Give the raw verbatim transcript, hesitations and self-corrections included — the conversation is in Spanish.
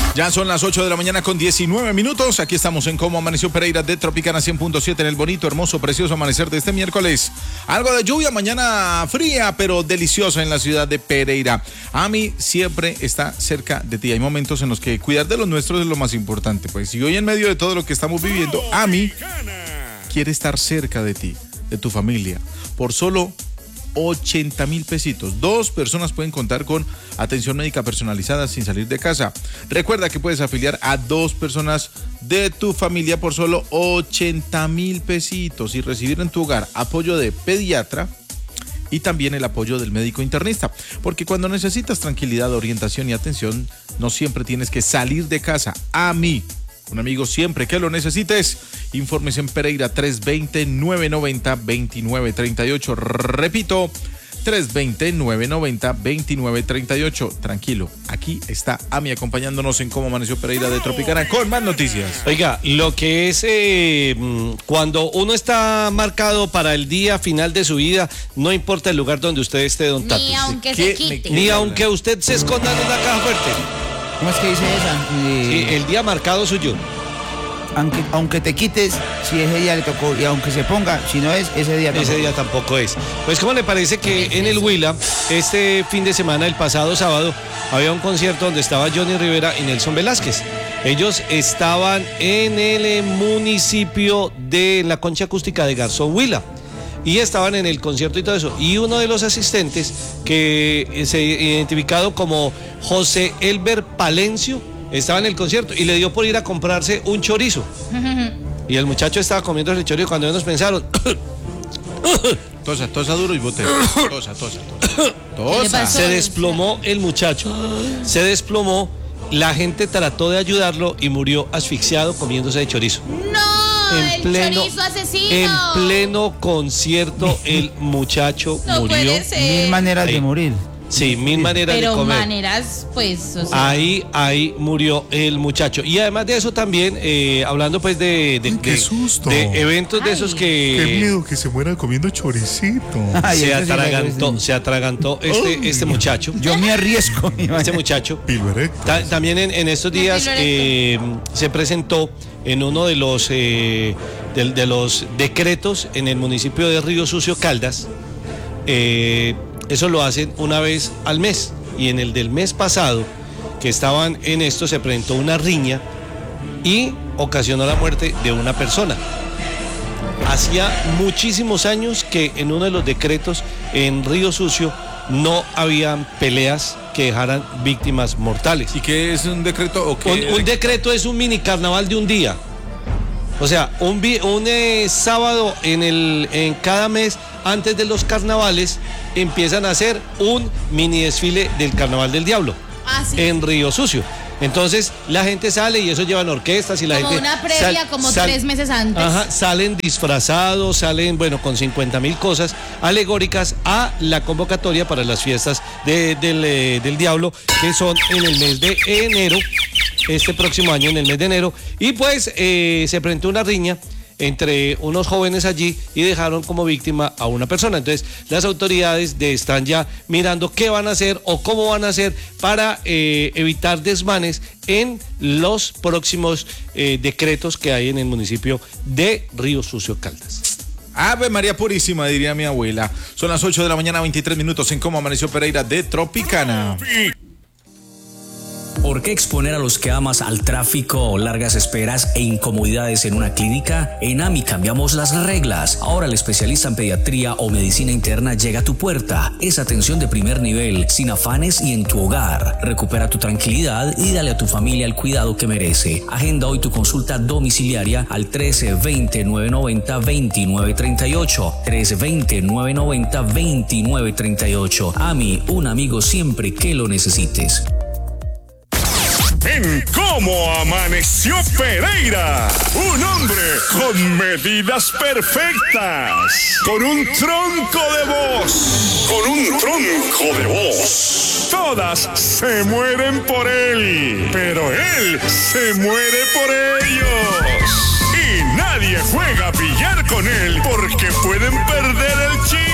Ya son las ocho de la mañana con diecinueve minutos. Aquí estamos en Cómo Amaneció Pereira de Tropicana cien punto siete en el bonito, hermoso, precioso amanecer de este miércoles. Algo de lluvia, mañana fría, pero deliciosa en la ciudad de Pereira. Ami siempre está cerca de ti. Hay momentos en los que cuidar de los nuestros es lo más importante. Pues y hoy en medio de todo lo que estamos viviendo, Ami quiere estar cerca de ti, de tu familia, por solo ochenta mil pesitos. Dos personas pueden contar con atención médica personalizada sin salir de casa. Recuerda que puedes afiliar a dos personas de tu familia por solo ochenta mil pesitos y recibir en tu hogar apoyo de pediatra y también el apoyo del médico internista. Porque cuando necesitas tranquilidad, orientación y atención, no siempre tienes que salir de casa. A mí, un amigo siempre que lo necesites. Informes en Pereira tres dos cero, nueve nueve cero, dos nueve tres ocho. Repito, tres dos cero, nueve nueve cero, dos nueve tres ocho. Tranquilo, aquí está Ami acompañándonos en Cómo Amaneció Pereira de Tropicana con más noticias. Oiga, lo que es eh, cuando uno está marcado para el día final de su vida, no importa el lugar donde usted esté, don Tato. Ni aunque se quite. Ni aunque usted se esconda en una caja fuerte. ¿Cómo es que dice esa? Eh, sí, el día marcado suyo. Aunque, aunque te quites, si ese día le tocó, y aunque se ponga, si no es, ese día tampoco. Ese día tampoco es. Pues, ¿cómo le parece que en el Huila, este fin de semana, el pasado sábado, había un concierto donde estaba Johnny Rivera y Nelson Velázquez? Ellos estaban en el municipio de la Concha Acústica de Garzón, Huila. Y estaban en el concierto y todo eso. Y uno de los asistentes, que se identificado como José Elber Palencio, estaba en el concierto y le dio por ir a comprarse un chorizo. Y el muchacho estaba comiendo el chorizo cuando ellos pensaron. Tosa, tosa duro y bote. Tosa, tosa, tosa. Tosa. Se desplomó el muchacho. Se desplomó. La gente trató de ayudarlo y murió asfixiado comiéndose el chorizo. ¡No! En ¡El pleno, chorizo asesino! En pleno concierto, el muchacho no murió. Puede ser. Mil maneras Ahí. de morir. Sí, mil maneras Pero de comer. maneras, pues, o sea. Ahí, ahí murió el muchacho. Y además de eso también, eh, hablando pues de, de, ¡Qué de, susto! de eventos de Ay. esos Qué que miedo que se muera comiendo choricito. Ay, se eso sí atragantó, me- se atragantó este, este muchacho. Yo me arriesgo. Este muchacho. Pilo erecto. Ta- también en, en estos días eh, se presentó en uno de los eh, de, de los decretos en el municipio de Río Sucio, Caldas. Eh, eso lo hacen una vez al mes. Y en el del mes pasado, que estaban en esto, se presentó una riña y ocasionó la muerte de una persona. Hacía muchísimos años que en uno de los decretos en Río Sucio no habían peleas que dejaran víctimas mortales. ¿Y qué es un decreto o qué? Un, un decreto es un mini carnaval de un día. O sea, un, vi- un eh, sábado en, el, en cada mes antes de los carnavales empiezan a hacer un mini desfile del Carnaval del Diablo Ah, sí. en Río Sucio. Entonces la gente sale y eso llevan orquestas y la Como gente una previa, sal- como sal- tres meses antes. Ajá, salen disfrazados, salen, bueno, con cincuenta mil cosas alegóricas a la convocatoria para las fiestas de- del, eh, del Diablo, que son en el mes de enero, este próximo año, en el mes de enero. Y pues eh, se presentó una riña entre unos jóvenes allí y dejaron como víctima a una persona. Entonces las autoridades de están ya mirando qué van a hacer o cómo van a hacer para eh, evitar desmanes en los próximos eh, decretos que hay en el municipio de Río Sucio, Caldas. Ave María Purísima, diría mi abuela. Son las ocho de la mañana, veintitrés minutos en Cómo Amaneció Pereira de Tropicana. ¿Por qué exponer a los que amas al tráfico, largas esperas e incomodidades en una clínica? En AMI cambiamos las reglas. Ahora el especialista en pediatría o medicina interna llega a tu puerta. Es atención de primer nivel, sin afanes y en tu hogar. Recupera tu tranquilidad y dale a tu familia el cuidado que merece. Agenda hoy tu consulta domiciliaria al trece veinte, novecientos noventa, veintinueve treinta y ocho. trece veinte, novecientos noventa, veintinueve treinta y ocho. AMI, un amigo siempre que lo necesites. En Cómo Amaneció Pereira, un hombre con medidas perfectas, con un tronco de voz, con un tronco de voz. Todas se mueren por él, pero él se muere por ellos. Y nadie juega a pillar con él porque pueden perder el chiste.